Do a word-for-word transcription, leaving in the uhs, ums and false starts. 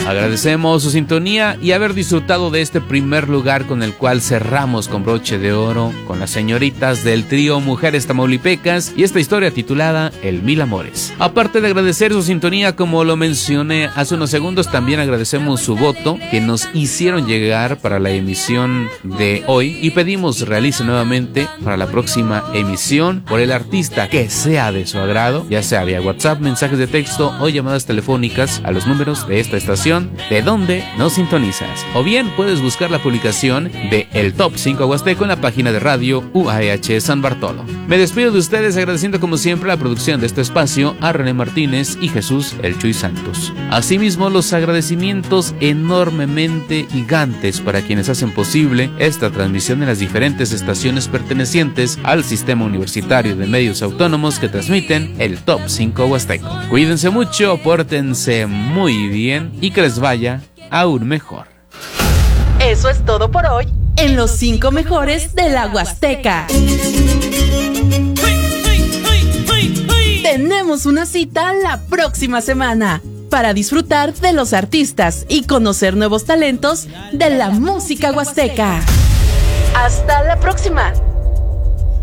Agradecemos su sintonía y haber disfrutado de este primer lugar con el cual cerramos con broche de oro con las señoritas del trío Mujeres Tamaulipecas y esta historia titulada El Mil Amores. Aparte de agradecer su sintonía, como lo mencioné hace unos segundos, también agradecemos su voto que nos hicieron llegar para la emisión de hoy y pedimos realice nuevamente para la próxima emisión por el artista que sea de su agrado, ya sea vía WhatsApp, mensajes de texto o llamadas telefónicas a los números de esta estación de donde nos sintonizas. O bien puedes buscar la publicación de El Top cinco Huasteco en la página de radio U A H San Bartolo. Me despido de ustedes agradeciendo como siempre la producción de este espacio a René Martínez y Jesús El Chuy Santos. Asimismo, los agradecimientos enormemente gigantes para quienes hacen posible esta transmisión en las diferentes estaciones pertenecientes al Sistema Universitario de Medios Autónomos que transmiten el Top cinco Huasteco. Cuídense mucho, pórtense muy bien y que les vaya aún mejor. Eso es todo por hoy en los cinco mejores de la Huasteca. Tenemos una cita la próxima semana para disfrutar de los artistas y conocer nuevos talentos de la música huasteca. Hasta la próxima.